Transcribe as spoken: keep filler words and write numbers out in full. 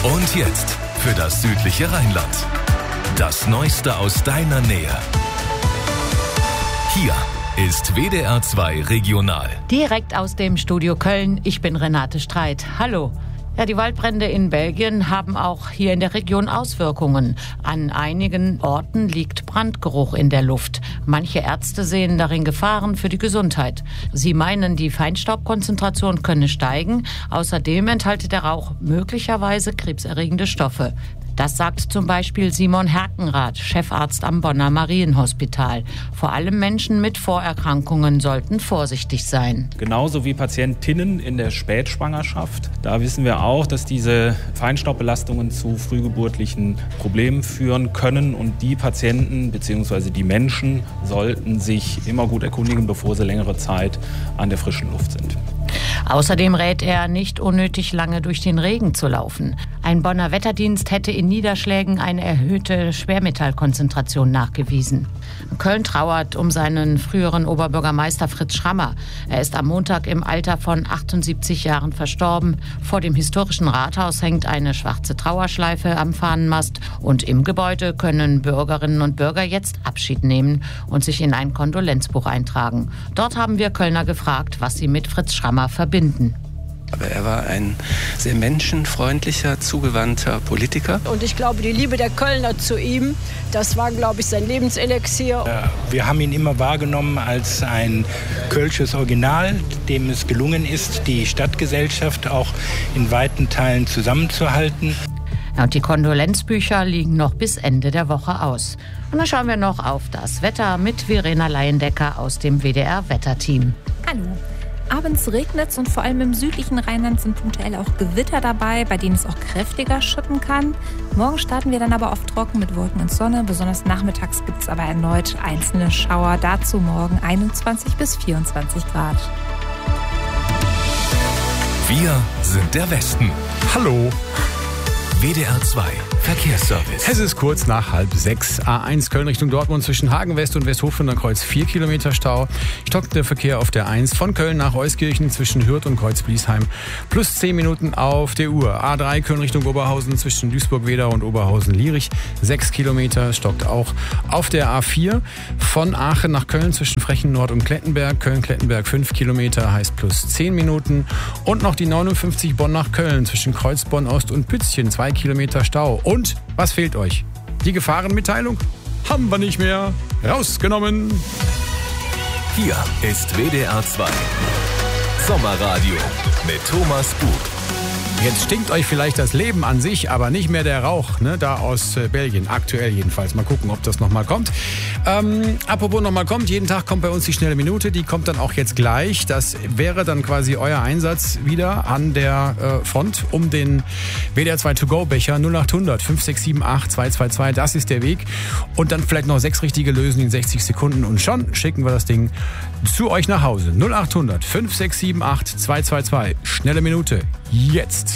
Und jetzt für das südliche Rheinland. Das Neueste aus deiner Nähe. Hier ist W D R zwei Regional. Direkt aus dem Studio Köln. Ich bin Renate Streit. Hallo. Ja, die Waldbrände in Belgien haben auch hier in der Region Auswirkungen. An einigen Orten liegt Brandgeruch in der Luft. Manche Ärzte sehen darin Gefahren für die Gesundheit. Sie meinen, die Feinstaubkonzentration könne steigen. Außerdem enthalte der Rauch möglicherweise krebserregende Stoffe. Das sagt zum Beispiel Simon Herkenrath, Chefarzt am Bonner Marienhospital. Vor allem Menschen mit Vorerkrankungen sollten vorsichtig sein. Genauso wie Patientinnen in der Spätschwangerschaft. Da wissen wir auch, dass diese Feinstaubbelastungen zu frühgeburtlichen Problemen führen können. Und die Patienten bzw. die Menschen sollten sich immer gut erkundigen, bevor sie längere Zeit an der frischen Luft sind. Außerdem rät er, nicht unnötig lange durch den Regen zu laufen. Ein Bonner Wetterdienst hätte in Niederschlägen eine erhöhte Schwermetallkonzentration nachgewiesen. Köln trauert um seinen früheren Oberbürgermeister Fritz Schrammer. Er ist am Montag im Alter von achtundsiebzig Jahren verstorben. Vor dem historischen Rathaus hängt eine schwarze Trauerschleife am Fahnenmast. Und im Gebäude können Bürgerinnen und Bürger jetzt Abschied nehmen und sich in ein Kondolenzbuch eintragen. Dort haben wir Kölner gefragt, was sie mit Fritz Schrammer verbinden. Aber er war ein sehr menschenfreundlicher, zugewandter Politiker. Und ich glaube, die Liebe der Kölner zu ihm, das war, glaube ich, sein Lebenselixier. Ja, wir haben ihn immer wahrgenommen als ein kölsches Original, dem es gelungen ist, die Stadtgesellschaft auch in weiten Teilen zusammenzuhalten. Ja, und die Kondolenzbücher liegen noch bis Ende der Woche aus. Und dann schauen wir noch auf das Wetter mit Verena Leyendecker aus dem W D R-Wetterteam. Hallo. Abends regnet es und vor allem im südlichen Rheinland sind punktuell auch Gewitter dabei, bei denen es auch kräftiger schütten kann. Morgen starten wir dann aber oft trocken mit Wolken und Sonne. Besonders nachmittags gibt es aber erneut einzelne Schauer. Dazu morgen einundzwanzig bis vierundzwanzig Grad. Wir sind der Westen. Hallo. W D R zwei Verkehrsservice. Es ist kurz nach halb sechs. A eins Köln Richtung Dortmund zwischen Hagen West und Westhofen am Kreuz vier Kilometer Stau. Stockt der Verkehr auf der eins von Köln nach Euskirchen zwischen Hürth und Kreuz-Bliesheim. Plus zehn Minuten auf der Uhr. A drei Köln Richtung Oberhausen zwischen Duisburg-Wedau und Oberhausen-Lierich. sechs Kilometer stockt auch auf der A vier. Von Aachen nach Köln zwischen Frechen Nord und Klettenberg. Köln-Klettenberg fünf Kilometer heißt plus zehn Minuten. Und noch die neunundfünfzig Bonn nach Köln zwischen Kreuzbonn Ost und Pützchen. zwei Kilometer Stau. Und was fehlt euch? Die Gefahrenmitteilung? Haben wir nicht mehr. Rausgenommen. Hier ist W D R zwei Sommerradio mit Thomas Bug. Jetzt stinkt euch vielleicht das Leben an sich, aber nicht mehr der Rauch, ne, da aus äh, Belgien. Aktuell jedenfalls. Mal gucken, ob das nochmal kommt. Ähm, apropos nochmal kommt, jeden Tag kommt bei uns die schnelle Minute. Die kommt dann auch jetzt gleich. Das wäre dann quasi euer Einsatz wieder an der äh, Front um den W D R zwei To-Go-Becher null acht hundert fünf sechs sieben acht zwei zwei zwei. Das ist der Weg. Und dann vielleicht noch sechs richtige lösen in sechzig Sekunden. Und schon schicken wir das Ding zu euch nach Hause. null acht hundert fünf sechs sieben acht zwei zwei zwei. Schnelle Minute. Jetzt.